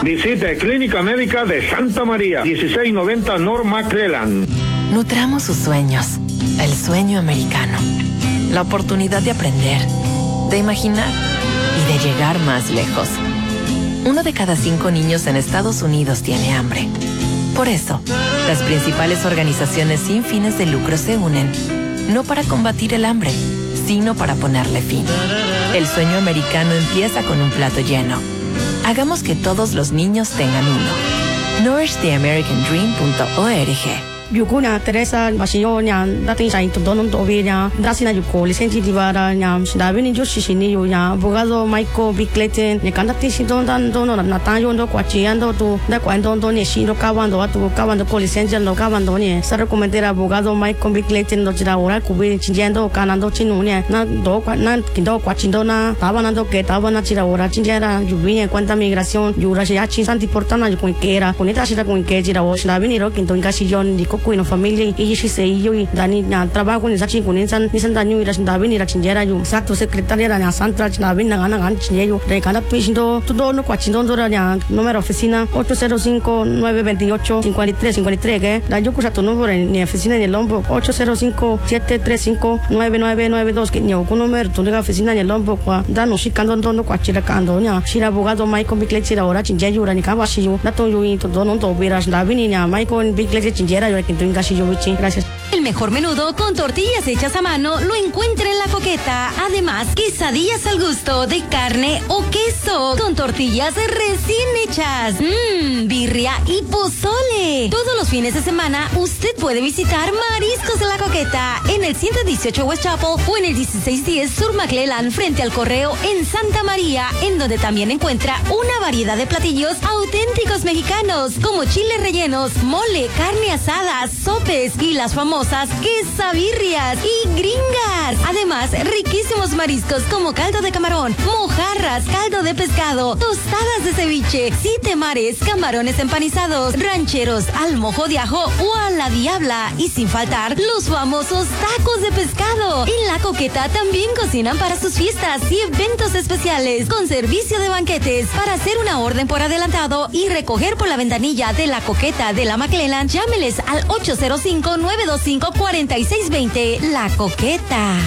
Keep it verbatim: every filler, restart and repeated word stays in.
Visite Clínica Médica de Santa María, dieciséis noventa North McClellan. Nutramos sus sueños, el sueño americano. La oportunidad de aprender, de imaginar y de llegar más lejos. Uno de cada cinco niños en Estados Unidos tiene hambre. Por eso, las principales organizaciones sin fines de lucro se unen, no para combatir el hambre, sino para ponerle fin. El sueño americano empieza con un plato lleno. Hagamos que todos los niños tengan uno. nourish the american dream punto org. Yukuna Teresa Basionya, dating sa ito doon tobinya, dasi na yuko, lisensi divara nya, sinabi ni Diyos sisini yu nya, abogado Michael Bickleten, ni kandati si don dan dono na tayo ndo kwachiando tu, da kwando ndo ni shiro kawando atu kawando ko lisensi no kawando ni, sa recomendera abogado Michael Bickleten no jira ora kubi chinjendo kanando chinu ni, na do na kindo kwachindo na, taba na do que taba na jira ora chinjera yubinya cuenta migración, yura ya chin santi portana yu kuikera, kunita sira kuike jira o, sinabi ni ro kinto ingasiyon di ko no familia y si se yo y dani na trabajo ni sachi kunin san ni san daño y la davi ni la chinjera yo exacto secretaria la santa davi na gana gan chinjero de cada tuindo todo no cuachindo dora ya número oficina ocho cero cinco nueve dos ocho cinco tres cinco tres que la yo cusa tu número ni oficina ni lombo ocho cero cinco siete tres cinco nueve nueve nueve dos que yo con número tu la oficina ni lombo kwa dano shikando ndo no cuachira kando nya shira abogado Michael Bickleten ahora chinjero ni kawashi yo dato yo y todo no to viras davi ni na Michael Bickleten chinjera yo que gracias. El mejor menudo con tortillas hechas a mano lo encuentra en La Coqueta. Además, quesadillas al gusto de carne o queso con tortillas recién hechas. Mmm, birria y pozole. Todos los fines de semana usted puede visitar Mariscos de La Coqueta en el ciento dieciocho West Chapel o en el dieciséis diez Sur McClellan frente al correo en Santa María, en donde también encuentra una variedad de platillos auténticos mexicanos como chiles rellenos, mole, carne asada, sopes y las famosas quesabirrias y gringas. Además, riquísimos mariscos como caldo de camarón, mojarras, caldo de pescado, tostadas de ceviche, siete mares, camarones empanizados, rancheros, al mojo de ajo o a la diabla. Y sin faltar, los famosos tacos de pescado. En La Coqueta también cocinan para sus fiestas y eventos especiales con servicio de banquetes. Para hacer una orden por adelantado y recoger por la ventanilla de La Coqueta de la McClellan, llámeles al ocho cero cinco nueve dos cinco cuatro seis dos cero. La Coqueta.